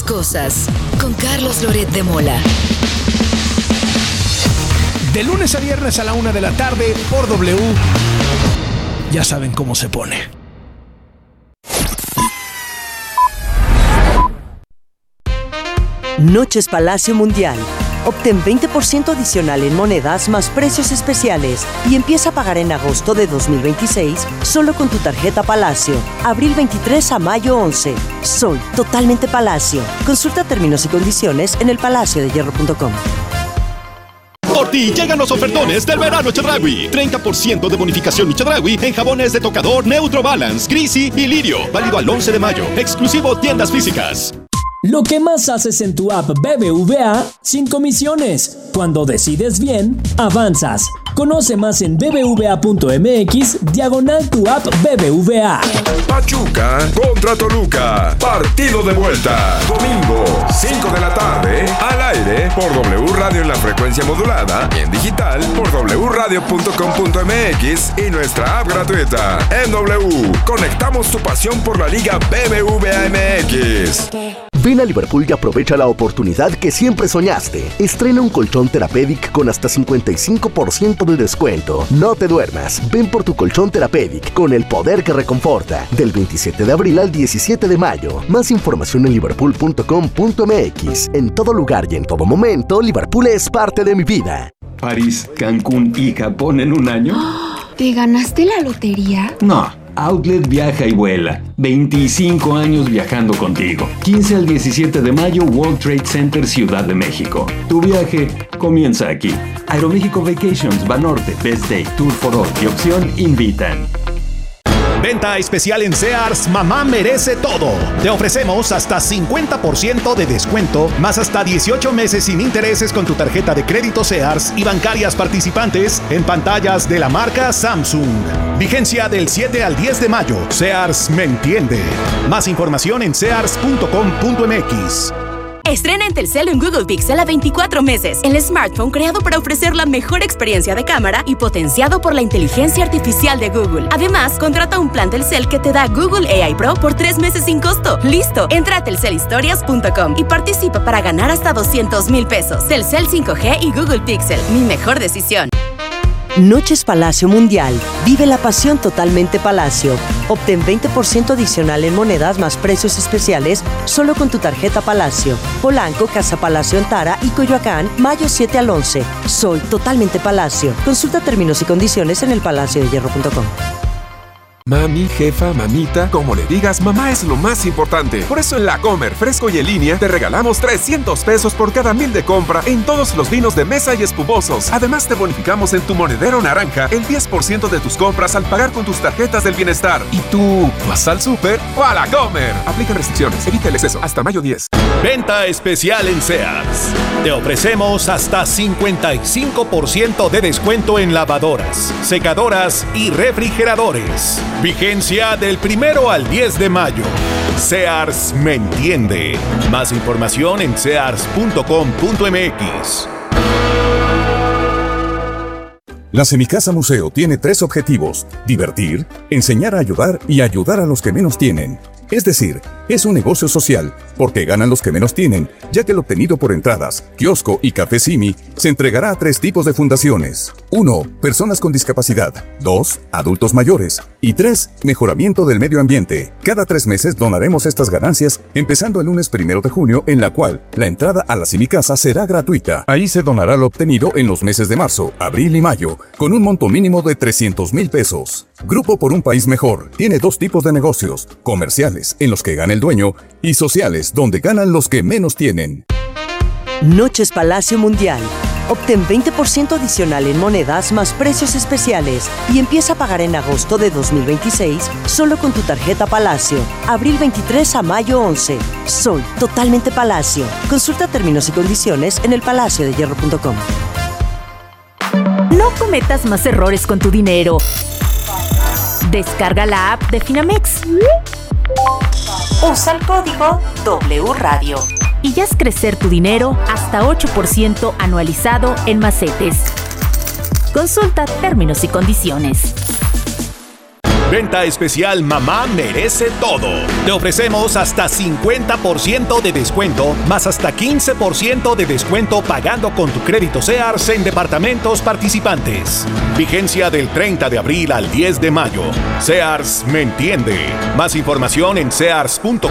cosas con Carlos Loret de Mola. De lunes a viernes a la 1 de la tarde por W. Ya saben cómo se pone. Noches Palacio Mundial. Obtén 20% adicional en monedas más precios especiales y empieza a pagar en agosto de 2026 solo con tu tarjeta Palacio. Abril 23 a mayo 11. Soy totalmente Palacio. Consulta términos y condiciones en elpalaciodehierro.com. Por ti llegan los ofertones del verano Chedraui. 30% de bonificación Chedraui en jabones de tocador Neutro Balance, Greasy y Lirio. Válido al 11 de mayo. Exclusivo tiendas físicas. Lo que más haces en tu app BBVA sin comisiones. Cuando decides bien, avanzas. Conoce más en bbva.mx/tu app BBVA. Pachuca contra Toluca. Partido de vuelta. Domingo, 5 de la tarde, al aire por W Radio en la frecuencia modulada y en digital por wradio.com.mx y nuestra app gratuita. En W, conectamos tu pasión por la Liga BBVA MX. Ven a Liverpool y aprovecha la oportunidad que siempre soñaste. Estrena un colchón Therapeutic con hasta 55% de descuento. No te duermas. Ven por tu colchón Therapeutic con el poder que reconforta. Del 27 de abril al 17 de mayo. Más información en liverpool.com.mx. En todo lugar y en todo momento, Liverpool es parte de mi vida. París, Cancún y Japón en un año. ¿Te ganaste la lotería? No. Outlet viaja y vuela. 25 años viajando contigo. 15 al 17 de mayo, World Trade Center, Ciudad de México. Tu viaje comienza aquí. Aeroméxico Vacations, Banorte, Best Day, Tour for All y Opción invitan. Venta especial en Sears, mamá merece todo. Te ofrecemos hasta 50% de descuento, más hasta 18 meses sin intereses con tu tarjeta de crédito Sears y bancarias participantes en pantallas de la marca Samsung. Vigencia del 7 al 10 de mayo. Sears me entiende. Más información en sears.com.mx. Estrena en Telcel en Google Pixel a 24 meses. El smartphone creado para ofrecer la mejor experiencia de cámara y potenciado por la inteligencia artificial de Google. Además, contrata un plan Telcel que te da Google AI Pro por 3 meses sin costo. ¡Listo! Entra a telcelhistorias.com y participa para ganar hasta 200,000 pesos. Telcel 5G y Google Pixel. Mi mejor decisión. Noches Palacio Mundial. Vive la pasión totalmente Palacio. Obtén 20% adicional en monedas más precios especiales solo con tu tarjeta Palacio. Polanco, Casa Palacio Antara y Coyoacán, mayo 7 al 11. Soy totalmente Palacio. Consulta términos y condiciones en elpalaciodehierro.com. Mami, jefa, mamita, como le digas, mamá es lo más importante. Por eso en La Comer, fresco y en línea, te regalamos 300 pesos por cada 1,000 de compra en todos los vinos de mesa y espumosos. Además, te bonificamos en tu monedero naranja el 10% de tus compras al pagar con tus tarjetas del bienestar. ¿Y tú vas al súper o a La Comer? Aplica restricciones, evita el exceso. Hasta mayo 10. Venta especial en Sears. Te ofrecemos hasta 55% de descuento en lavadoras, secadoras y refrigeradores. Vigencia del 1 al 10 de mayo. Sears me entiende. Más información en sears.com.mx. La Semicasa Museo tiene 3 objetivos: divertir, enseñar a ayudar y ayudar a los que menos tienen. Es decir, es un negocio social, porque ganan los que menos tienen, ya que lo obtenido por entradas, kiosco y café Simi se entregará a 3 tipos de fundaciones. 1. Personas con discapacidad. 2. Adultos mayores. Y 3. Mejoramiento del medio ambiente. Cada 3 meses donaremos estas ganancias, empezando el lunes 1 de junio, en la cual la entrada a la Semicasa será gratuita. Ahí se donará lo obtenido en los meses de marzo, abril y mayo, con un monto mínimo de 300,000 pesos. Grupo por un País Mejor tiene 2 tipos de negocios: comerciales, en los que gana el dueño, y sociales, donde ganan los que menos tienen. Noches Palacio Mundial. Obtén 20% adicional en monedas más precios especiales y empieza a pagar en agosto de 2026 solo con tu tarjeta Palacio. Abril 23 a mayo 11. Soy totalmente Palacio. Consulta términos y condiciones en elpalaciodehierro.com. No cometas más errores con tu dinero. Descarga la app de Finamex. Usa el código W Radio y ya haz crecer tu dinero hasta 8% anualizado en macetes. Consulta términos y condiciones. Venta especial Mamá Merece Todo. Te ofrecemos hasta 50% de descuento, más hasta 15% de descuento pagando con tu crédito Sears en departamentos participantes. Vigencia del 30 de abril al 10 de mayo. Sears me entiende. Más información en sears.com.mx.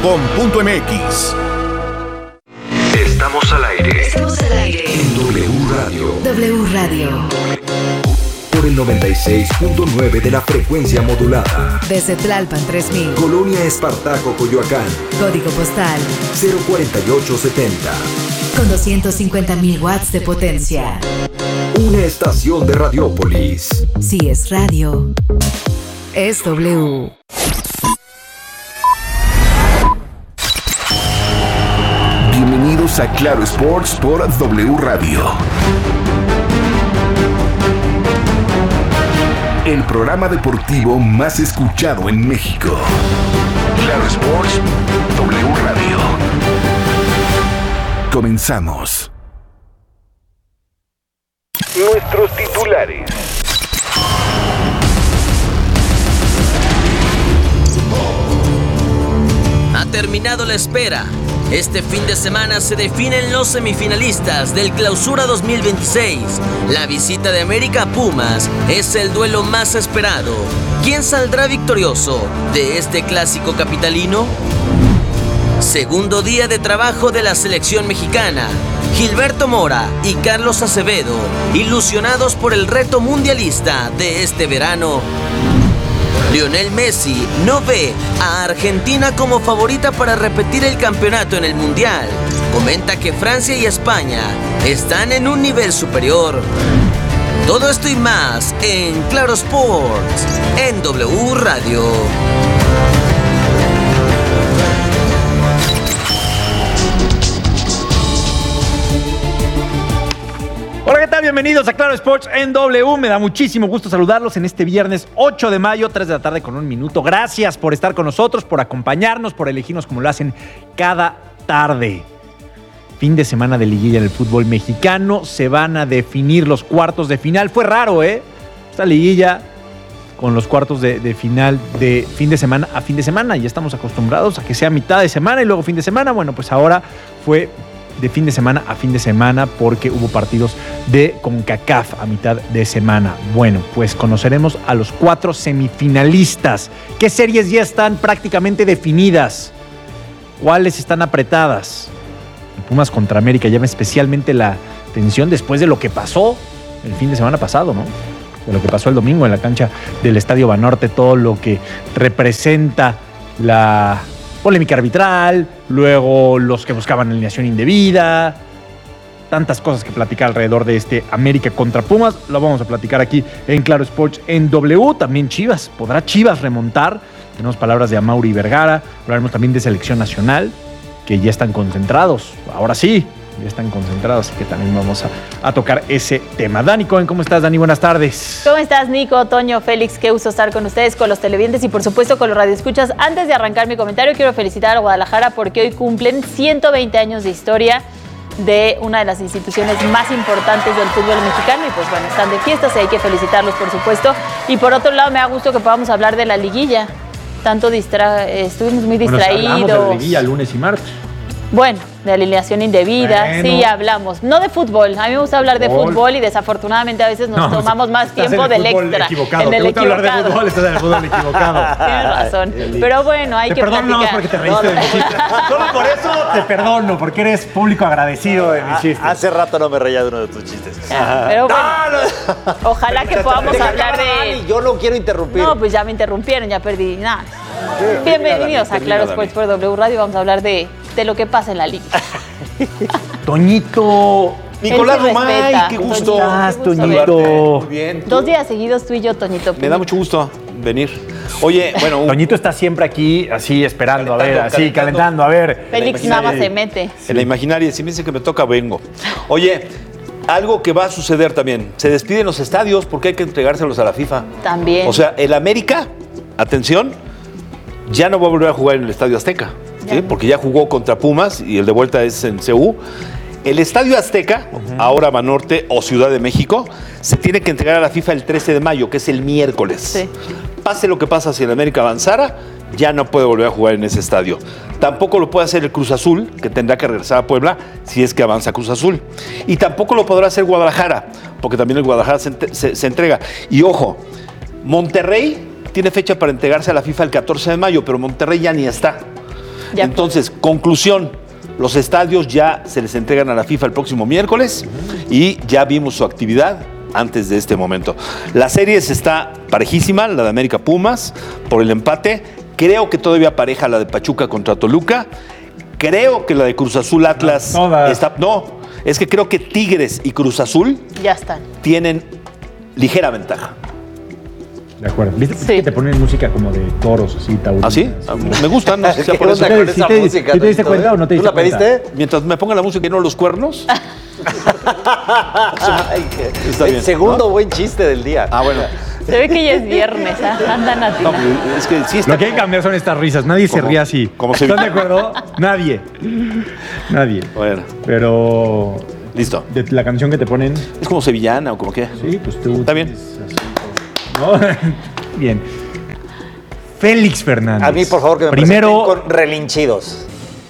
Estamos al aire. Estamos al aire. En W Radio. W Radio. Por el 96.9 de la frecuencia modulada. Desde Tlalpan 3000. Colonia Espartaco, Coyoacán. Código postal 04870. con 250.000 watts de potencia. Una estación de Radiópolis. Si es radio, es W. Bienvenidos a Claro Sports por W Radio. El programa deportivo más escuchado en México. Claro Sports, W Radio. Comenzamos. Nuestros titulares. Ha terminado la espera. Este fin de semana se definen los semifinalistas del Clausura 2026. La visita de América a Pumas es el duelo más esperado. ¿Quién saldrá victorioso de este clásico capitalino? Segundo día de trabajo de la selección mexicana. Gilberto Mora y Carlos Acevedo, ilusionados por el reto mundialista de este verano. Lionel Messi no ve a Argentina como favorita para repetir el campeonato en el Mundial. Comenta que Francia y España están en un nivel superior. Todo esto y más en Claro Sports, en W Radio. Hola, ¿qué tal? Bienvenidos a Claro Sports en W. Me da muchísimo gusto saludarlos en este viernes 8 de mayo, 3 de la tarde con 1 minuto. Gracias por estar con nosotros, por acompañarnos, por elegirnos como lo hacen cada tarde. Fin de semana de liguilla en el fútbol mexicano. Se van a definir los cuartos de final. Fue raro, esta liguilla con los cuartos de final de fin de semana a fin de semana. Ya estamos acostumbrados a que sea mitad de semana y luego fin de semana. Bueno, pues ahora fue de fin de semana a fin de semana porque hubo partidos de CONCACAF a mitad de semana. Bueno, pues conoceremos a los 4 semifinalistas. ¿Qué series ya están prácticamente definidas? ¿Cuáles están apretadas? El Pumas contra América llama especialmente la atención después de lo que pasó el fin de semana pasado, ¿no? De lo que pasó el domingo en la cancha del Estadio Banorte, todo lo que representa la polémica arbitral, luego los que buscaban alineación indebida, tantas cosas que platicar alrededor de este América contra Pumas. Lo vamos a platicar aquí en Claro Sports en W. También Chivas, ¿podrá Chivas remontar? Tenemos palabras de Amaury Vergara, hablaremos también de selección nacional, que ya están concentrados, ahora sí, ya están concentrados, así que también vamos a tocar ese tema. Dani Cohen, ¿cómo estás, Dani? Buenas tardes. ¿Cómo estás, Nico, Toño, Félix? Qué gusto estar con ustedes, con los televidentes y por supuesto con los radioescuchas. Antes de arrancar mi comentario, quiero felicitar a Guadalajara porque hoy cumplen 120 años de historia de una de las instituciones más importantes del fútbol mexicano y pues bueno, están de fiestas y hay que felicitarlos, por supuesto. Y por otro lado, me da gusto que podamos hablar de la liguilla. Estuvimos muy distraídos. Hablamos de la liguilla lunes y martes. Bueno, de alineación indebida, sí hablamos. No de fútbol, a mí me gusta hablar de fútbol y desafortunadamente a veces nos tomamos más tiempo del extra. Equivocado. ¿Te gusta hablar de fútbol? Estás en el fútbol equivocado. Tienes razón, pero bueno, hay que platicar. Te perdono nada más porque te reíste de mi chiste. Solo por eso te perdono, porque eres público agradecido de mis chistes. Hace rato no me reía de uno de tus chistes. Pero bueno, ojalá que podamos hablar de... Yo no quiero interrumpir. No, pues ya me interrumpieron, ya perdí nada. Bienvenidos a Claro Sports por W Radio. Vamos a hablar de lo que pasa en la liga. Toñito. Nicolás Romay, qué gusto. Toñito. Muy bien. 2 días seguidos tú y yo, Toñito. Me da mucho gusto venir. Oye, bueno. Toñito está siempre aquí, así esperando, calentando, a ver. Félix nada más se mete. En la imaginaria, si me dicen que me toca, vengo. Oye, algo que va a suceder también. Se despiden los estadios porque hay que entregárselos a la FIFA. También. O sea, el América, atención, ya no va a volver a jugar en el Estadio Azteca. ¿Sí? Porque ya jugó contra Pumas y el de vuelta es en CU. El Estadio Azteca, ahora Banorte o Ciudad de México, se tiene que entregar a la FIFA el 13 de mayo, que es el miércoles. Sí. pase lo que pasa si el América avanzara, ya no puede volver a jugar en ese estadio. Tampoco lo puede hacer el Cruz Azul, que tendrá que regresar a Puebla si es que avanza Cruz Azul. Y tampoco lo podrá hacer Guadalajara, porque también el Guadalajara se entrega. Y ojo, Monterrey tiene fecha para entregarse a la FIFA el 14 de mayo, pero Monterrey ya ni está. Ya. Entonces, conclusión, los estadios ya se les entregan a la FIFA el próximo miércoles y ya vimos su actividad antes de este momento. La serie está parejísima, la de América Pumas, por el empate. Creo que todavía pareja la de Pachuca contra Toluca. Creo que la de Cruz Azul Atlas está. No, es que creo que Tigres y Cruz Azul ya están. Tienen ligera ventaja. De acuerdo. ¿Viste que te ponen música como de toros, así, taurinas? ¿Ah, sí? Me gustan, no sé si por eso. ¿Sí te diste cuenta o no te diste cuenta? ¿Tú la pediste? Mientras me pongan la música y no los cuernos. Está bien, segundo buen chiste del día. Ah, bueno. Se ve que ya es viernes, andan a ti. No, es que sí está. Lo que hay que cambiar son estas risas. Nadie se ríe así. ¿Están de acuerdo? Nadie. Bueno. Pero... Listo. De la canción que te ponen... ¿Es como sevillana o como qué? Sí, pues tú... Está bien. ¿No? Bien. Félix Fernández. A mí, por favor, que me primero con relinchidos.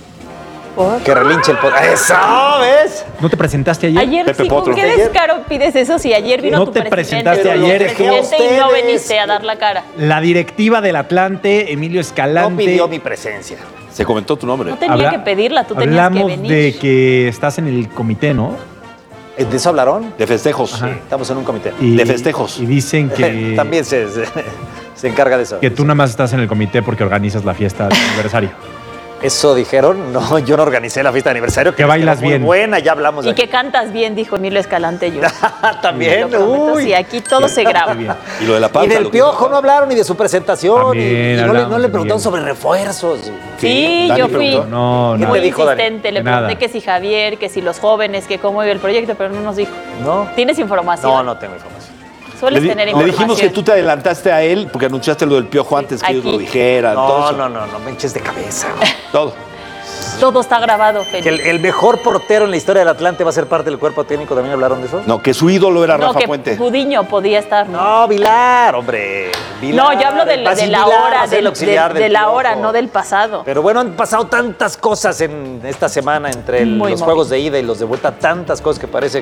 Que relinche el podcast. ¡Eso! ¿Ves? ¿No te presentaste ayer? Ayer sí, ¿con qué descaro pides eso si ayer vino tu presidente? No te presentaste ayer. Y no veniste a dar la cara. La directiva del Atlante, Emilio Escalante. No pidió mi presencia. Se comentó tu nombre. No tenía que pedirla, tú tenías que venir. Hablamos de que estás en el comité, ¿no? ¿De eso hablaron? De festejos. Sí, estamos en un comité. De festejos. Y dicen que... También se encarga de eso. Que tú nada más estás en el comité porque organizas la fiesta de aniversario. ¿Eso dijeron? No, yo no organicé la fiesta de aniversario. Que bailas bien. Muy buena, ya hablamos de Y que cantas bien, dijo Emilio Escalante. Yo. También, uy. Sí, aquí todo se graba. Y lo de la panza. Y del Piojo no hablaron ni de su presentación. También, y no le preguntaron sobre refuerzos. Sí, yo fui muy insistente. Le pregunté que si Javier, que si los jóvenes, que cómo iba el proyecto, pero no nos dijo. ¿No? ¿Tienes información? No tengo información. Sueles tener Le información. dijimos que tú te adelantaste a él porque anunciaste lo del Piojo antes que ellos lo dijeran. No, me eches de cabeza. Todo. Todo está grabado, Félix. Que el mejor portero en la historia del Atlante va a ser parte del cuerpo técnico. ¿También hablaron de eso? No, que su ídolo era Rafa que Puente. Gudiño podía estar. No, Vilar, hombre. No, yo hablo de la hora, de la hora, no del pasado. Pero bueno, han pasado tantas cosas en esta semana entre los juegos de ida y los de vuelta. Tantas cosas que parece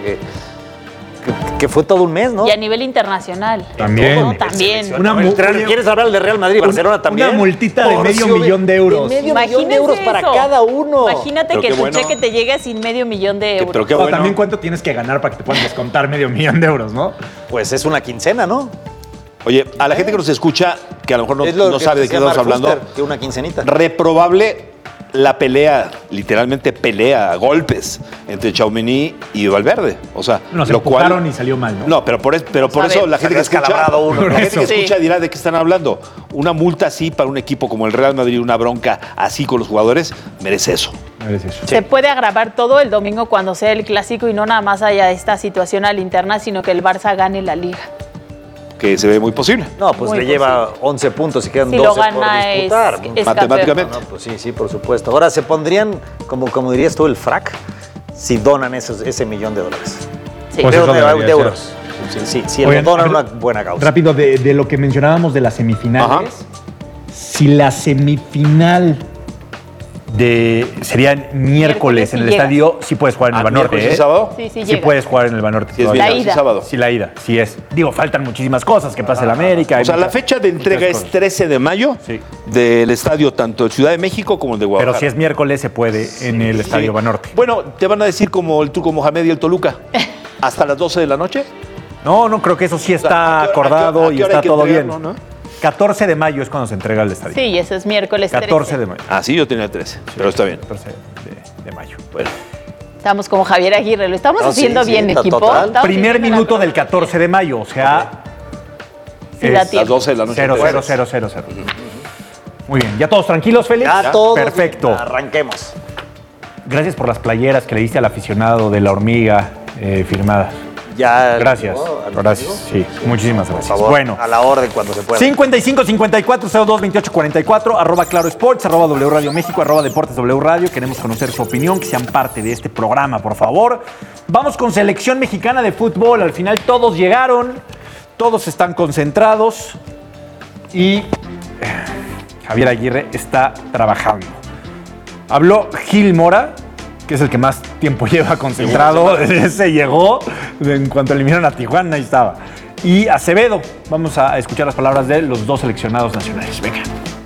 que fue todo un mes, ¿no? Y a nivel internacional. También. ¿No? También. ¿Quieres hablar de Real Madrid y Barcelona también? Una multita de $500,000 de euros. De $500,000 de euros para cada uno. Imagínate que tu cheque te llegue sin $500,000 de euros. Pero qué bueno. También cuánto tienes que ganar para que te puedan descontar $500,000 de euros, ¿no? Pues es una quincena, ¿no? Oye, a la gente que nos escucha, que a lo mejor no sabe de qué estamos hablando, que una quincenita. Reprobable la pelea, literalmente pelea a golpes entre Tchouaméni y Valverde. O sea, se empujaron y salió mal, ¿no? No, pero por eso la gente que escucha dirá de qué están hablando. Una multa así para un equipo como el Real Madrid, una bronca así con los jugadores, merece eso. Se puede agravar todo el domingo cuando sea el clásico y no nada más haya esta situación al interna, sino que el Barça gane la Liga. Que se ve muy posible. No, pues le lleva 11 puntos y quedan 12 lo gana por disputar. Es matemáticamente. No, pues sí, por supuesto. Ahora, se pondrían, como dirías tú, el frac si donan ese $1,000,000. Sí. Pues de euros. Si lo donan una buena causa. Rápido, de lo que mencionábamos de las semifinales. Si la semifinal sería miércoles en el estadio, sí puedes jugar en el Banorte. ¿Y sábado? Sí puedes jugar en el Banorte. Sí, la ida. Sábado. Sí, la ida. Sí es. Digo, faltan muchísimas cosas que pase el América. O sea, la fecha de entrega es 13 de mayo del estadio tanto de Ciudad de México como el de Guadalajara. Pero si es miércoles se puede en el estadio Banorte. Bueno, te van a decir como el Turco Mohamed y el Toluca. ¿Hasta las 12 de la noche? No, creo que eso sí está acordado y está todo bien. ¿No? 14 de mayo es cuando se entrega el estadio. Sí, eso es miércoles 14 de mayo. Ah, sí, yo tenía 13, pero está bien. 14 de mayo. Bueno. Estamos como Javier Aguirre, lo estamos haciendo bien, equipo. Primer minuto del 14 de mayo, o sea... Sí, da tiempo. Las 12 de la noche. 0. Muy bien, ¿ya todos tranquilos, Félix? Ya todos. Perfecto. Arranquemos. Gracias por las playeras que le diste al aficionado de La Hormiga firmadas. Ya. Gracias. Gracias. Sí, muchísimas gracias. Por favor, bueno, a la orden cuando se pueda. 55-54-02-28-44, @Claro Sports, @W Radio México, @Deportes W Radio. Queremos conocer su opinión, que sean parte de este programa, por favor. Vamos con selección mexicana de fútbol. Al final todos llegaron, todos están concentrados. y Javier Aguirre está trabajando. Habló Gil Mora, que es el que más tiempo lleva concentrado. Se llegó en cuanto eliminaron a Tijuana, ahí estaba. Y Acevedo, vamos a escuchar las palabras de los dos seleccionados nacionales. Venga.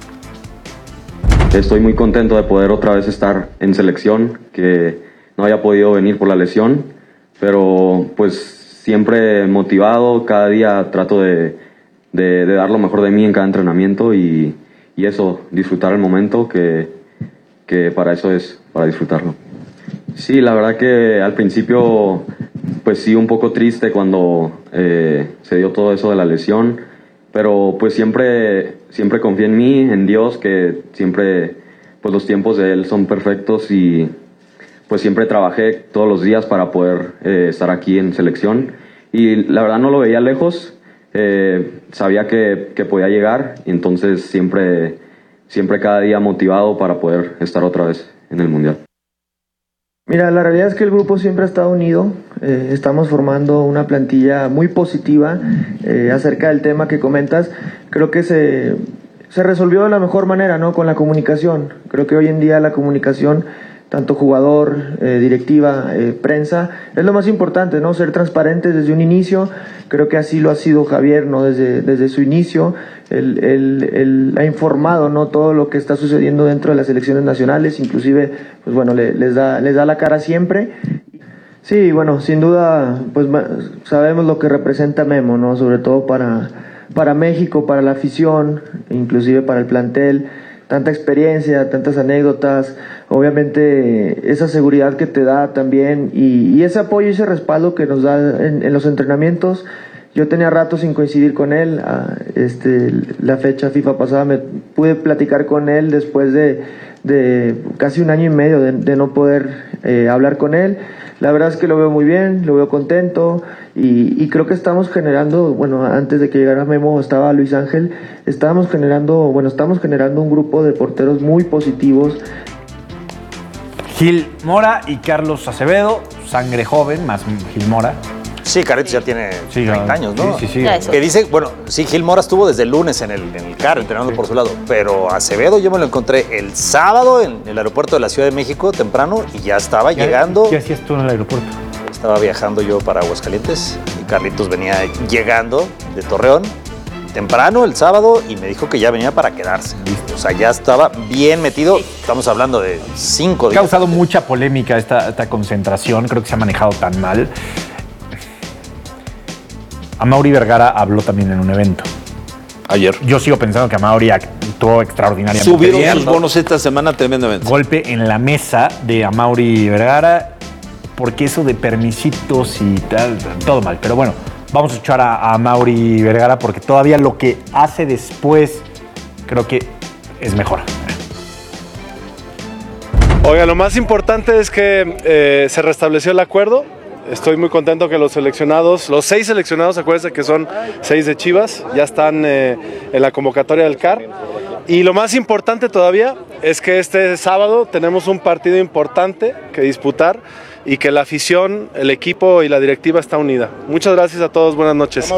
Estoy muy contento de poder otra vez estar en selección, que no haya podido venir por la lesión, pero pues siempre motivado, cada día trato de dar lo mejor de mí en cada entrenamiento y eso, disfrutar el momento, que para eso es, para disfrutarlo. Sí, la verdad que al principio pues sí, un poco triste cuando se dio todo eso de la lesión, pero pues siempre confié en mí, en Dios, que siempre pues los tiempos de Él son perfectos y pues siempre trabajé todos los días para poder estar aquí en selección y la verdad no lo veía lejos, sabía que podía llegar y entonces siempre cada día motivado para poder estar otra vez en el Mundial. Mira, la realidad es que el grupo siempre ha estado unido, estamos formando una plantilla muy positiva acerca del tema que comentas. Creo que se resolvió de la mejor manera, ¿no? Con la comunicación. Creo que hoy en día la comunicación, tanto jugador, directiva, prensa, es lo más importante, ¿no? Ser transparentes desde un inicio. Creo que así lo ha sido Javier, ¿no? Desde su inicio. Él ha informado, ¿no? Todo lo que está sucediendo dentro de las selecciones nacionales, inclusive, pues bueno, les da la cara siempre. Sí, bueno, sin duda, pues sabemos lo que representa Memo, ¿no? Sobre todo para México, para la afición, inclusive para el plantel. Tanta experiencia, tantas anécdotas, obviamente esa seguridad que te da también y ese apoyo y ese respaldo que nos da en los entrenamientos. Yo tenía rato sin coincidir con él, la fecha FIFA pasada me pude platicar con él después de casi un año y medio de no poder hablar con él. La verdad es que lo veo muy bien, lo veo contento y creo que estamos generando, bueno, antes de que llegara Memo estaba Luis Ángel, estamos generando un grupo de porteros muy positivos. Gil Mora y Carlos Acevedo, sangre joven, más Gil Mora. Sí, Carlitos ya tiene 30 años, ¿no? Sí. Que dice, bueno, sí, Gil Mora estuvo desde el lunes en el CAR, entrenando por su lado, pero Acevedo yo me lo encontré el sábado en el aeropuerto de la Ciudad de México, temprano, y ya estaba llegando. ¿Qué hacías tú en el aeropuerto? Estaba viajando yo para Aguascalientes y Carlitos venía llegando de Torreón temprano el sábado y me dijo que ya venía para quedarse. O sea, ya estaba bien metido. Estamos hablando de 5 días. Ha causado mucha polémica esta concentración, creo que se ha manejado tan mal. Amaury Vergara habló también en un evento. Ayer. Yo sigo pensando que Amaury actuó extraordinariamente Subieron bien. Sus bonos esta semana tremendamente. Golpe en la mesa de Amaury Vergara, porque eso de permisitos y tal, todo mal. Pero bueno, vamos a escuchar a Amaury Vergara porque todavía lo que hace después creo que es mejor. Oiga, lo más importante es que se restableció el acuerdo. Estoy muy contento que los 6 seleccionados, acuérdense que son 6 de Chivas, ya están en la convocatoria del CAR. Y lo más importante todavía es que este sábado tenemos un partido importante que disputar y que la afición, el equipo y la directiva está unida. Muchas gracias a todos, buenas noches.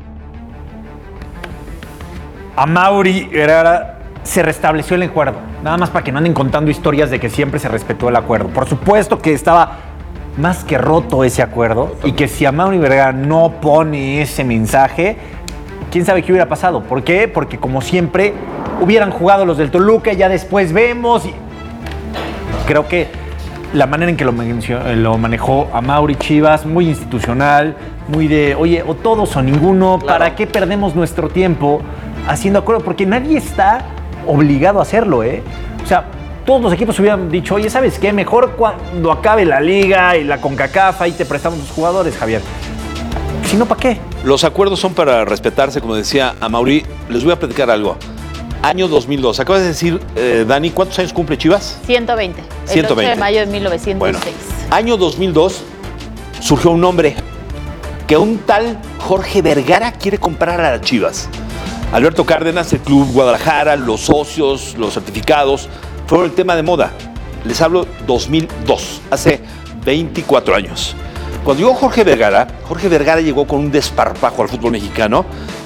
Amaury Vergara, se restableció el acuerdo, nada más para que no anden contando historias de que siempre se respetó el acuerdo. Por supuesto que estaba más que roto ese acuerdo y que si Amaury Vergara no pone ese mensaje, quién sabe qué hubiera pasado. ¿Por qué? Porque como siempre hubieran jugado los del Toluca, ya después vemos. Y creo que la manera en que lo manejó Amaury Chivas, muy institucional, muy de, oye, o todos o ninguno, claro. ¿Para qué perdemos nuestro tiempo haciendo acuerdo? Porque nadie está obligado a hacerlo, ¿eh? O sea, todos los equipos hubieran dicho, oye, ¿sabes qué? Mejor cuando acabe la liga y la CONCACAF, ahí te prestamos los jugadores, Javier. Si no, ¿para qué? Los acuerdos son para respetarse, como decía Amaury. Les voy a platicar algo. Año 2002. Acabas de decir, Dani, ¿cuántos años cumple Chivas? 120. El 8 de mayo de 1906. Bueno, año 2002 surgió un nombre que un tal Jorge Vergara quiere comprar a las Chivas. Alberto Cárdenas, el Club Guadalajara, los socios, los certificados, fueron el tema de moda. Les hablo 2002, hace 24 años. Cuando llegó Jorge Vergara llegó con un desparpajo al fútbol mexicano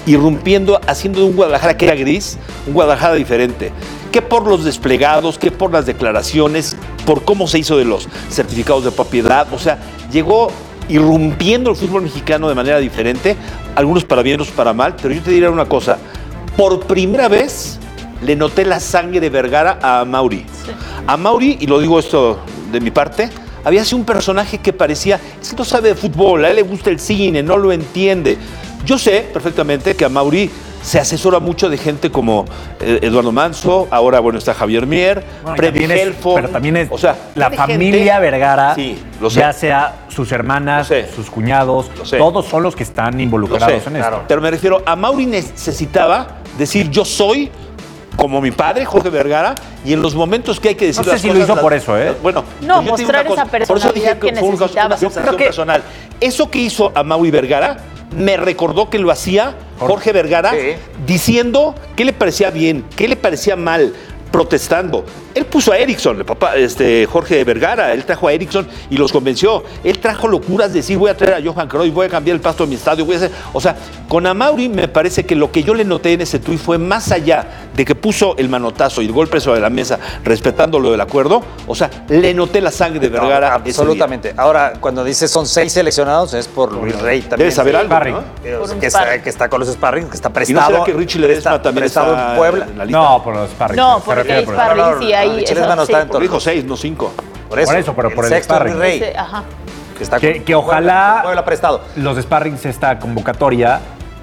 irrumpiendo, haciendo de un Guadalajara que era gris, un Guadalajara diferente. Que por los desplegados, que por las declaraciones, por cómo se hizo de los certificados de propiedad. O sea, llegó irrumpiendo el fútbol mexicano de manera diferente, algunos para bien, otros para mal, pero yo te diré una cosa, por primera vez le noté la sangre de Vergara a Mauri. Sí. A Mauri, y lo digo esto de mi parte, había sido un personaje que parecía, es que no sabe de fútbol, a él le gusta el cine, no lo entiende. Yo sé perfectamente que a Mauri se asesora mucho de gente como Eduardo Manso, ahora bueno está Javier Mier, Freddy Helfo. Pero también es, o sea, la familia Vergara, sí, ya sea sus hermanas, sus cuñados, todos son los que están involucrados en esto. Pero me refiero, a Mauri necesitaba decir yo soy como mi padre, Jorge Vergara, y en los momentos que hay que decir las cosas... No sé si lo hizo por eso, ¿eh? Bueno, no, mostrar esa personalidad por eso dije que necesitaba. Una sensación personal. Eso que hizo a Mauri Vergara me recordó que lo hacía Jorge Vergara diciendo qué le parecía bien, qué le parecía mal, protestando. Él puso a Erickson, el papá, Jorge Vergara, él trajo a Erickson y los convenció. Él trajo locuras de decir, voy a traer a Johan Cruyff, voy a cambiar el pasto de mi estadio, voy a hacer... O sea, con Amauri me parece que lo que yo le noté en ese tuit fue más allá de que puso el manotazo y el golpe sobre la mesa, respetando lo del acuerdo, o sea, le noté la sangre de Vergara. No, absolutamente. Ahora, cuando dice son 6 seleccionados, es por Luis Rey también. Debe saber algo, ¿no? Que está con los sparring, que está prestado. ¿Y no será que Richie Ledesma también está en Puebla? En la lista? No, por los sparring. No, por el sparring, sí, ahí. Richie Ledesma no está en todo. Dijo 6, no 5. Por eso, pero por el sparring. Rey. Ajá. Que ojalá Puebla prestado. Los sparrings, esta convocatoria,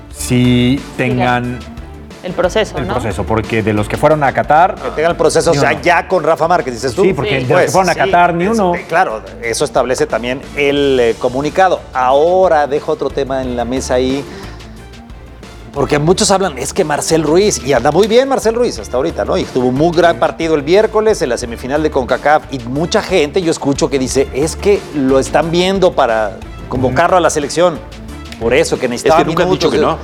sí tengan... El proceso, El proceso, porque de los que fueron a Qatar... Que tengan el proceso, o sea, ya con Rafa Márquez, dices tú. Sí, porque de los que fueron a Qatar, ni uno. Claro, eso establece también el comunicado. Ahora dejo otro tema en la mesa ahí, porque muchos hablan, es que Marcel Ruiz, y anda muy bien Marcel Ruiz hasta ahorita, ¿no? Y tuvo un muy gran partido el miércoles en la semifinal de CONCACAF, y mucha gente, yo escucho que dice, es que lo están viendo para convocarlo a la selección. Por eso, que necesitaba Es que nunca han dicho que no.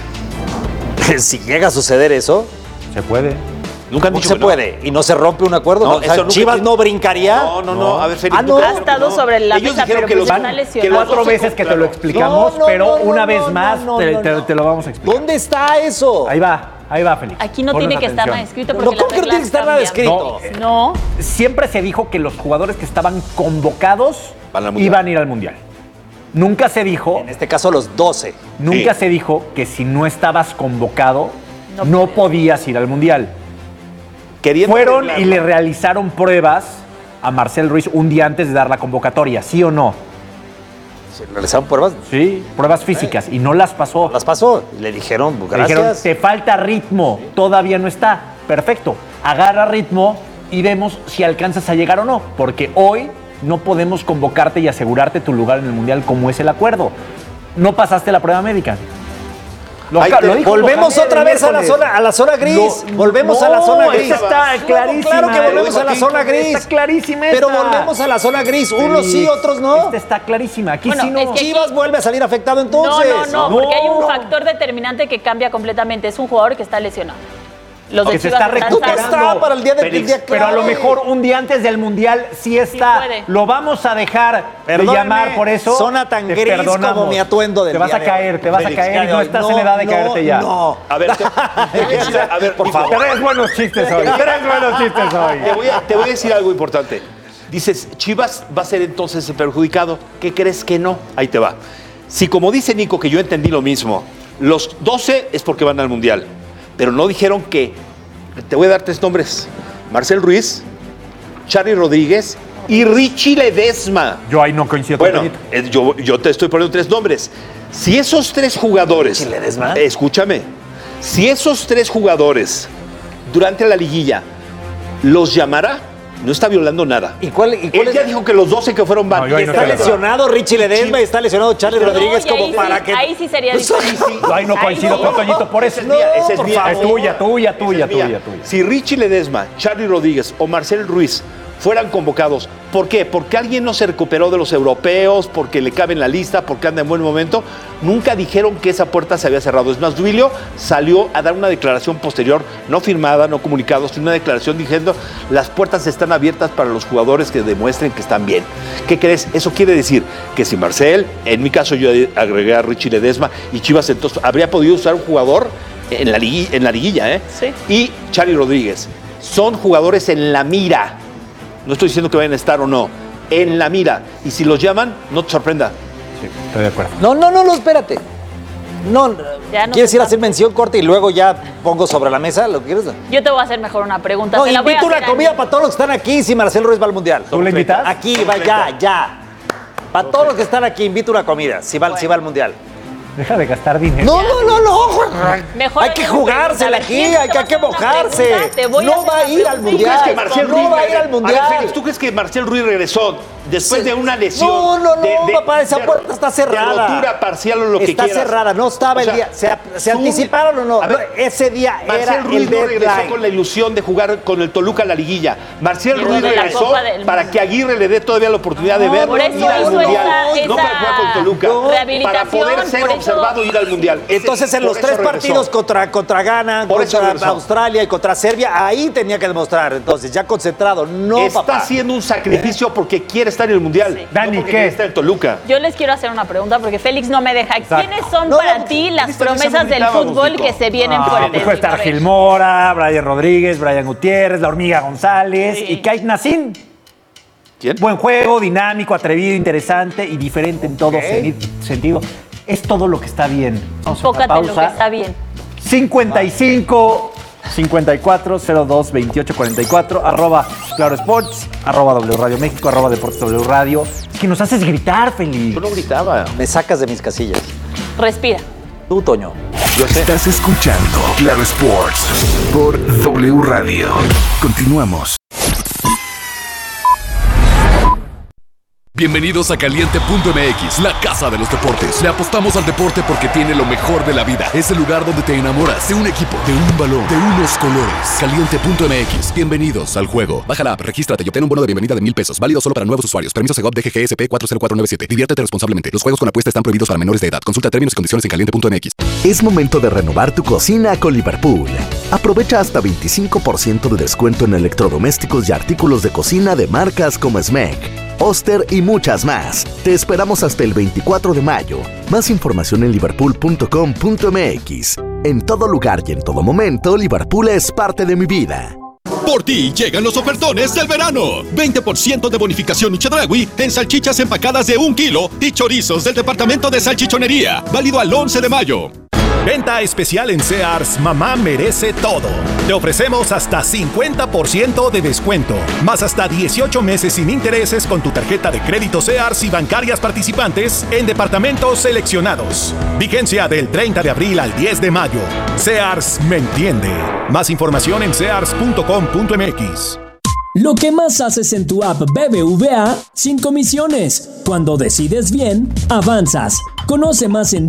Si llega a suceder eso... Se puede. Nunca han dicho se que no. puede. ¿Y no se rompe un acuerdo? No, O sea, eso ¿Chivas no brincaría? No. A ver, Félix. Ha estado sobre la mesa, pero que los está lesionado. 4 veces que te lo explicamos, pero una vez más te lo vamos a explicar. ¿Dónde está eso? Ahí va, Félix. Aquí no tiene que estar nada escrito porque ¿Cómo que no tiene que estar nada escrito? No. Siempre se dijo que los jugadores que estaban convocados iban a ir al Mundial. Nunca se dijo... En este caso, los 12. Nunca se dijo que si no estabas convocado, no podías ir al Mundial. Fueron y le realizaron pruebas a Marcel Ruiz un día antes de dar la convocatoria, ¿sí o no? ¿Se realizaron pruebas? Sí, pruebas físicas, y no las pasó. Las pasó. Le dijeron, gracias. Le dijeron, te falta ritmo, todavía no está. Perfecto, agarra ritmo y vemos si alcanzas a llegar o no, porque hoy no podemos convocarte y asegurarte tu lugar en el Mundial como es el acuerdo. No pasaste la prueba médica. Volvemos otra vez a la zona gris. Volvemos a la zona gris. Está clarísima. Claro que volvemos a la zona gris. Está clarísima. Pero volvemos a la zona gris. Unos sí, otros no. Esta está clarísima. Aquí sí no. Es que Chivas vuelve a salir afectado entonces. No, porque hay un factor determinante que cambia completamente. Es un jugador que está lesionado. Los de que se Chivas está recuperando. Está para el día del día clave. Pero a lo mejor un día antes del Mundial sí está. Sí puede. Lo vamos a dejar de llamar por eso. Zona tan gris como mi atuendo del día. Te vas a caer y no estás en edad de caerte ya. No. A ver, por favor. Tres buenos chistes hoy. Te voy a decir algo importante. Dices, Chivas va a ser entonces el perjudicado. ¿Qué crees que no? Ahí te va. Si como dice Nico, que yo entendí lo mismo, los 12 es porque van al Mundial. Pero no dijeron que, te voy a dar 3 nombres, Marcel Ruiz, Charly Rodríguez y Richie Ledesma. Yo ahí no coincido con yo te estoy poniendo 3 nombres. Si esos 3 jugadores, ¿Richie Ledesma? Escúchame, si esos 3 jugadores durante la liguilla los llamara, no está violando nada. ¿Y cuál Él ya dijo que los 12 que fueron van. No, está lesionado Richie Ledesma y está lesionado Charly Rodríguez como para que... Ahí sí sería diferente. Ahí no coincido con Toñito, por eso ese es mía. Es tuya. Si Richie Ledesma, Charly Rodríguez o Marcel Ruiz fueran convocados. ¿Por qué? Porque alguien no se recuperó de los europeos, porque le cabe en la lista, porque anda en buen momento. Nunca dijeron que esa puerta se había cerrado. Es más, Duilio salió a dar una declaración posterior, no firmada, no comunicado, sino una declaración diciendo las puertas están abiertas para los jugadores que demuestren que están bien. ¿Qué crees? Eso quiere decir que si Marcel, en mi caso yo agregué a Richie Ledesma y Chivas, entonces habría podido usar un jugador en la liguilla, ¿eh? Sí. Y Charly Rodríguez. Son jugadores en la mira. No estoy diciendo que vayan a estar o no. En la mira. Y si los llaman, no te sorprenda. Sí, estoy de acuerdo. No, espérate. No, ¿quieres ir a hacer mención corta y luego ya pongo sobre la mesa lo que quieres? Yo te voy a hacer mejor una pregunta. No, invito una comida para todos los que están aquí si Marcelo Ruiz va al Mundial. ¿Tú le invitas? Aquí, va, ya. Para todos los que están aquí, invito una comida si va al Mundial. Deja de gastar dinero. No. Mejor hay que jugársela aquí, hay que mojarse. No va a ir al Mundial. ¿Tú crees que Marcel Ruiz va a ir al Mundial? A ver, Félix, ¿tú crees que Marcel Ruiz regresó después de una lesión? No, papá, esa puerta está cerrada. De rotura parcial o lo que quieras. Está cerrada, no estaba el día. ¿Se anticiparon o no? A ver, ese día Marcel era Ruiz el no deadline. regresó con la ilusión de jugar con el Toluca en la liguilla. Marcel Ruiz regresó para que Aguirre le dé todavía la oportunidad de verlo y ir al Mundial. No para jugar con Toluca, para poder ser observado y ir al Mundial. Entonces, en los 3 partidos contra Ghana, contra Australia y contra Serbia, ahí tenía que demostrar. Entonces, ya concentrado, Está haciendo un sacrificio porque quiere estar en el Mundial. Sí. Dani, no ¿qué? Está en Toluca. Yo les quiero hacer una pregunta porque Félix no me deja. Exacto. ¿Quiénes son para ti las promesas del fútbol que se vienen fuertes? Puede estar Gil Mora, Brian Rodríguez, Brian Gutiérrez, La Hormiga González y Kait Nassim. ¿Quién? Buen juego, dinámico, atrevido, interesante y diferente en todo sentido. Es todo lo que está bien. Enfócate en lo que está bien. 55 54 02 28 44 @Claro Sports, @W Radio México, @Deportes W Radio. Es que nos haces gritar, Felipe. Yo no gritaba. Me sacas de mis casillas. Respira. Tú, Toño. Yo sé. Estás escuchando Claro Sports por W Radio. Continuamos. Bienvenidos a Caliente.mx, la casa de los deportes. Le apostamos al deporte porque tiene lo mejor de la vida. Es el lugar donde te enamoras de un equipo, de un balón, de unos colores. Caliente.mx, bienvenidos al juego. Baja la app, regístrate y obtén un bono de bienvenida de $1,000. Válido solo para nuevos usuarios. Permiso Segov DGGSP 40497. Diviértete responsablemente. Los juegos con apuesta están prohibidos para menores de edad. Consulta términos y condiciones en Caliente.mx. Es momento de renovar tu cocina con Liverpool. Aprovecha hasta 25% de descuento en electrodomésticos y artículos de cocina de marcas como Smeg, Oster y muchas más. Te esperamos hasta el 24 de mayo. Más información en liverpool.com.mx. En todo lugar y en todo momento, Liverpool es parte de mi vida. Por ti llegan los ofertones del verano. 20% de bonificación y Chedraui en salchichas empacadas de 1 kilo y chorizos del departamento de salchichonería. Válido al 11 de mayo. Venta especial en Sears, mamá merece todo. Te ofrecemos hasta 50% de descuento, más hasta 18 meses sin intereses con tu tarjeta de crédito Sears y bancarias participantes en departamentos seleccionados. Vigencia del 30 de abril al 10 de mayo. Sears me entiende. Más información en sears.com.mx. Lo que más haces en tu app BBVA sin comisiones. Cuando decides bien, avanzas. Conoce más en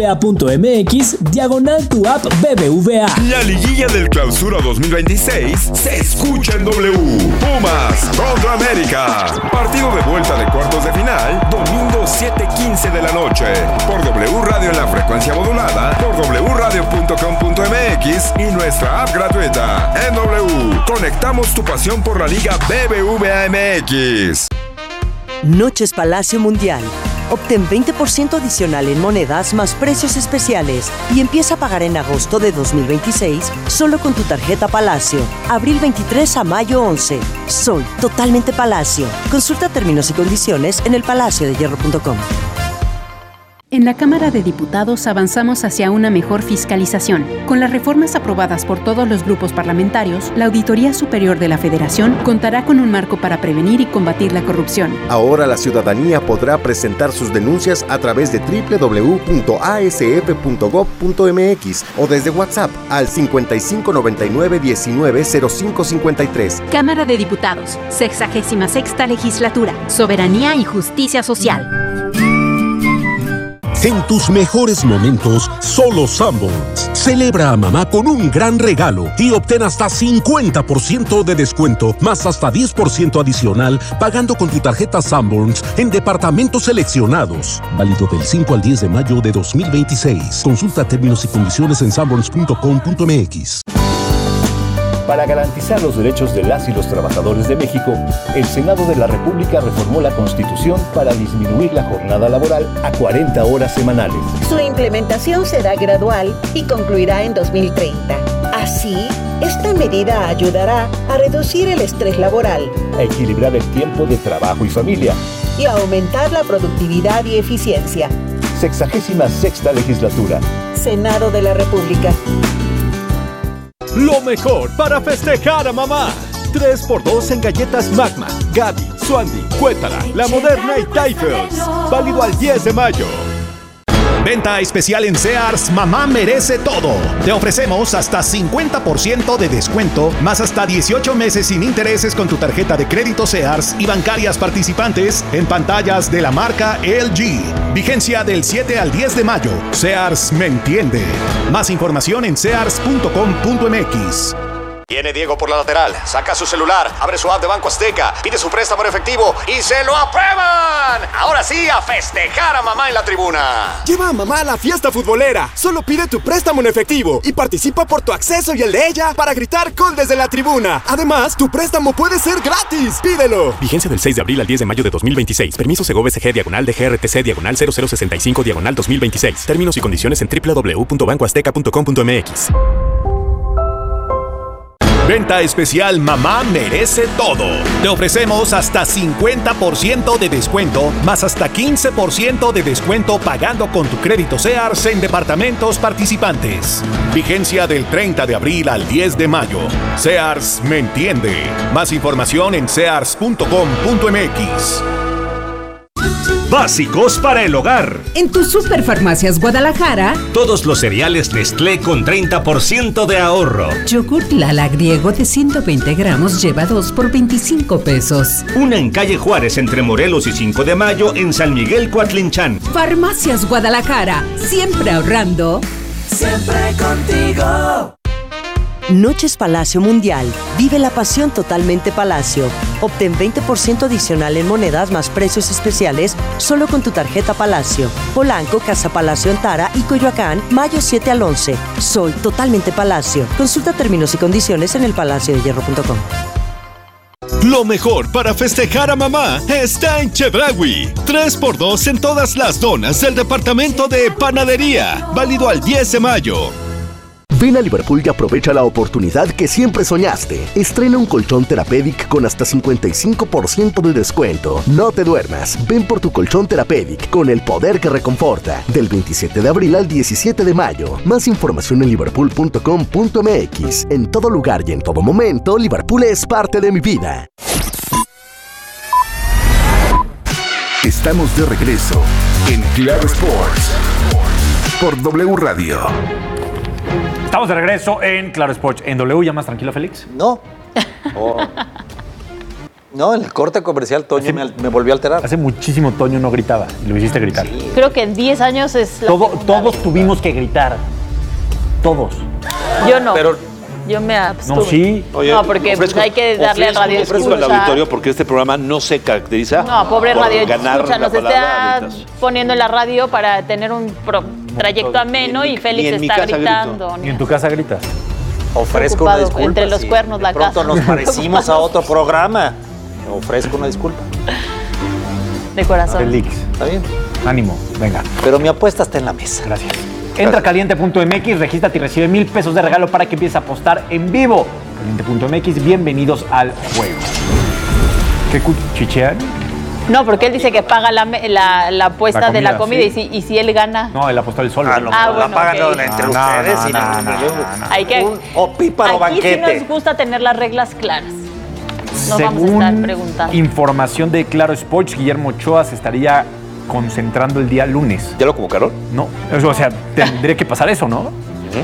bbva.mx/tu app BBVA. La liguilla del Clausura 2026 se escucha en W. Pumas contra América. Partido de vuelta de cuartos de final, domingo 7:15 de la noche. Por W Radio en la frecuencia modulada, por wradio.com.mx y nuestra app gratuita. En W, conectamos tu pasión por la Liga BBVA MX. Noches Palacio Mundial. Obtén 20% adicional en monedas más precios especiales y empieza a pagar en agosto de 2026 solo con tu tarjeta Palacio. Abril 23 a mayo 11. Soy totalmente Palacio. Consulta términos y condiciones en elpalaciodehierro.com. En la Cámara de Diputados avanzamos hacia una mejor fiscalización. Con las reformas aprobadas por todos los grupos parlamentarios, la Auditoría Superior de la Federación contará con un marco para prevenir y combatir la corrupción. Ahora la ciudadanía podrá presentar sus denuncias a través de www.asf.gov.mx o desde WhatsApp al 5599-190553. Cámara de Diputados, 66ª Legislatura, Soberanía y Justicia Social. En tus mejores momentos, solo Sanborns. Celebra a mamá con un gran regalo y obtén hasta 50% de descuento, más hasta 10% adicional, pagando con tu tarjeta Sanborns en departamentos seleccionados. Válido del 5 al 10 de mayo de 2026. Consulta términos y condiciones en sanborns.com.mx. Para garantizar los derechos de las y los trabajadores de México, el Senado de la República reformó la Constitución para disminuir la jornada laboral a 40 horas semanales. Su implementación será gradual y concluirá en 2030. Así, esta medida ayudará a reducir el estrés laboral, a equilibrar el tiempo de trabajo y familia y a aumentar la productividad y eficiencia. 66ª legislatura. Senado de la República. Lo mejor para festejar a mamá. 3x2 en galletas Magma, Gaby, Swandy, Cuétara, La Moderna y Typhus. Válido al 10 de mayo. Venta especial en Sears, mamá merece todo. Te ofrecemos hasta 50% de descuento, más hasta 18 meses sin intereses con tu tarjeta de crédito Sears y bancarias participantes en pantallas de la marca LG. Vigencia del 7 al 10 de mayo. Sears me entiende. Más información en sears.com.mx. Viene Diego por la lateral, saca su celular, abre su app de Banco Azteca, pide su préstamo en efectivo y ¡se lo aprueban! Ahora sí, a festejar a mamá en la tribuna. Lleva a mamá a la fiesta futbolera. Solo pide tu préstamo en efectivo y participa por tu acceso y el de ella para gritar gol desde la tribuna. Además, tu préstamo puede ser gratis. ¡Pídelo! Vigencia del 6 de abril al 10 de mayo de 2026. Permiso Segov SG /DGRTC/0065/2026. Términos y condiciones en www.bancoazteca.com.mx. Venta especial Mamá merece todo. Te ofrecemos hasta 50% de descuento, más hasta 15% de descuento pagando con tu crédito Sears en departamentos participantes. Vigencia del 30 de abril al 10 de mayo. Sears me entiende. Más información en sears.com.mx. Básicos para el hogar. En tus Superfarmacias Guadalajara, todos los cereales Nestlé con 30% de ahorro. Yogurt Lala griego de 120 gramos lleva 2 por 25 pesos. Una en Calle Juárez entre Morelos y 5 de mayo en San Miguel Coatlinchan. Farmacias Guadalajara, siempre ahorrando. Siempre contigo. Noches Palacio Mundial. Vive la pasión totalmente Palacio. Obtén 20% adicional en monedas más precios especiales solo con tu tarjeta Palacio. Polanco, Casa Palacio Antara y Coyoacán, mayo 7 al 11. Soy totalmente Palacio. Consulta términos y condiciones en elpalaciodehierro.com. Lo mejor para festejar a mamá está en Chedraui. 3x2 en todas las donas del departamento de panadería. Válido al 10 de mayo. Ven a Liverpool y aprovecha la oportunidad que siempre soñaste. Estrena un colchón Therapeutic con hasta 55% de descuento. No te duermas. Ven por tu colchón Therapeutic con el poder que reconforta. Del 27 de abril al 17 de mayo. Más información en liverpool.com.mx. En todo lugar y en todo momento, Liverpool es parte de mi vida. Estamos de regreso en Claro Sports por W Radio. Estamos de regreso en Claro Sports. ¿En W ya más tranquilo, Félix? No. No, en el corte comercial Toño me volvió a alterar. Hace muchísimo Toño no gritaba y lo hiciste gritar. Sí. Creo que en 10 años es la Todos tuvimos que gritar. Todos. Yo no. Yo me abstuve. No, sí. Oye, no, porque hay que darle al radio escucha. Al auditorio porque este programa no se caracteriza. No, pobre por radio ganar escucha. Nos la está poniendo en la radio para tener un trayecto ameno y Félix está gritando. ¿Y en tu casa gritas? Ofrezco una disculpa. Entre los cuernos la casa. Pronto nos parecimos a otro programa. Ofrezco una disculpa. De corazón. Félix. ¿Está bien? Ánimo, venga. Pero mi apuesta está en la mesa. Gracias. Entra a caliente.mx, regístrate y recibe 1,000 pesos de regalo para que empieces a apostar en vivo. Caliente.mx, bienvenidos al juego. ¿Qué cuchichean? No, porque él dice que paga la apuesta de la comida sí. y si él gana. No, él apostó el solo. Bueno, la pagan entre ustedes. Hay que. Opíparo banquete. Aquí sí nos gusta tener las reglas claras. Nos vamos a estar preguntando. Información de Claro Sports, Guillermo Ochoa se estaría concentrando el día lunes. ¿Ya lo convocaron? No, o sea, tendría que pasar eso, ¿no?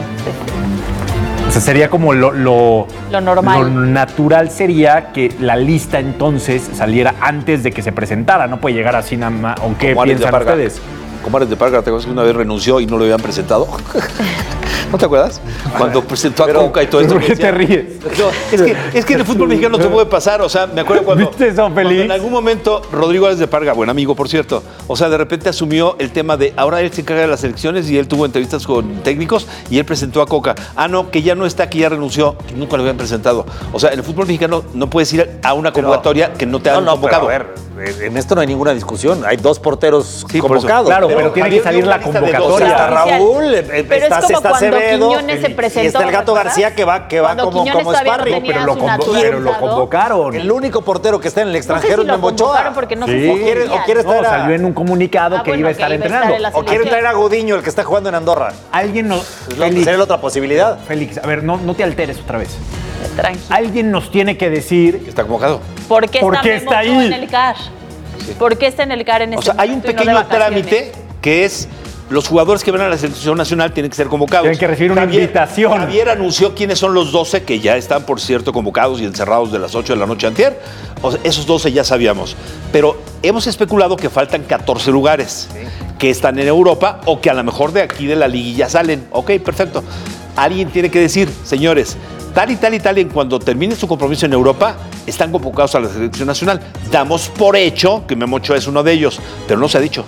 O sea, sería como lo normal. Lo natural sería que la lista entonces saliera antes de que se presentara. No puede llegar así nada más. ¿O qué piensan ustedes? Comares de Parga, ¿te acuerdas que una vez renunció y no lo habían presentado? ¿No te acuerdas? Cuando presentó a Coca y todo esto. ¿Por qué te ríes? No, es que en el fútbol mexicano no te puede pasar. O sea, me acuerdo cuando en algún momento Rodrigo Álvarez de Parga, buen amigo, por cierto, o sea, de repente asumió el tema de ahora él se encarga de las elecciones y él tuvo entrevistas con técnicos y él presentó a Coca. Ah, no, que ya no está, que ya renunció, que nunca lo habían presentado. O sea, en el fútbol mexicano no puedes ir a una convocatoria que no te han convocado. Pero a ver, en esto no hay ninguna discusión. Hay 2 porteros convocados. Claro, pero tiene que salir la convocatoria. Está Raúl, está Acevedo, Quiñones se presentó, y está el Gato García que va como sparring. Pero lo convocaron. El único portero que está en el extranjero es Memo Ochoa. Porque no salió en un comunicado que iba a estar entrenando. O quieren traer a Gudiño, el que está jugando en Andorra. Alguien nos... Sería la otra posibilidad. Félix, a ver, no te alteres otra vez. Tranquilo. Alguien nos tiene que decir... Está convocado. ¿Por qué está ahí en el CAR? Sí. ¿Por qué está en el CAR en este momento? O sea, hay un pequeño trámite que es... Los jugadores que van a la selección nacional tienen que ser convocados. Tienen que recibir una invitación. Javier anunció quiénes son los 12 que ya están, por cierto, convocados y encerrados de las 8 de la noche antier. O sea, esos 12 ya sabíamos. Pero hemos especulado que faltan 14 lugares que están en Europa o que a lo mejor de aquí de la liguilla salen. Ok, perfecto. Alguien tiene que decir, señores, tal y tal y tal, y cuando termine su compromiso en Europa, están convocados a la selección nacional. Damos por hecho que Memo Ochoa es uno de ellos, pero no se ha dicho.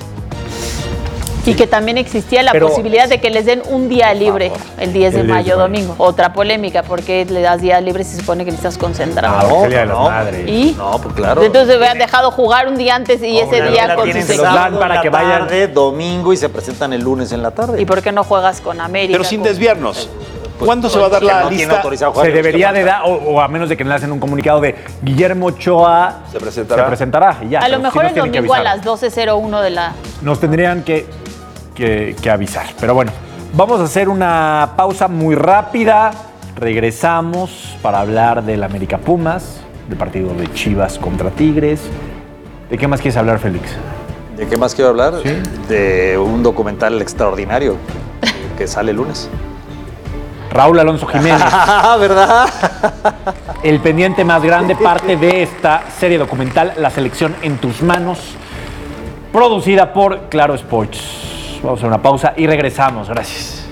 Y que también existía la posibilidad de que les den un día libre el 10 de mayo, domingo. Otra polémica, porque le das día libre si se supone que estás concentrado. No, el día de las madres. ¿Y? No, pues claro. Entonces hubieran dejado jugar un día antes y ese día con sus equipos. Para que vayan domingo y se presentan el lunes en la tarde. ¿Y por qué no juegas con América? Pero sin desviarnos. ¿Cuándo se va a dar la lista? Se debería de dar, o a menos de que le hacen un comunicado de Guillermo Ochoa se presentará y ya. A lo mejor el domingo a las 12:01 de la... Nos tendrían que avisar. Pero bueno, vamos a hacer una pausa muy rápida. Regresamos para hablar del América Pumas, del partido de Chivas contra Tigres. ¿De qué más quieres hablar, Félix? ¿De qué más quiero hablar? ¿Sí? De un documental extraordinario que sale el lunes. Raúl Alonso Jiménez. ¿Verdad? El pendiente más grande, parte de esta serie documental, La Selección en tus manos, producida por Claro Sports. Vamos a hacer una pausa y regresamos. Gracias.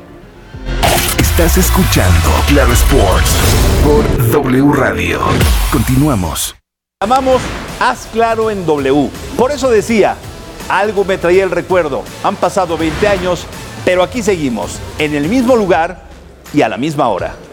Estás escuchando Claro Sports por W Radio. Continuamos. Llamamos Haz Claro en W. Por eso decía, algo me traía el recuerdo. Han pasado 20 años, pero aquí seguimos, en el mismo lugar y a la misma hora.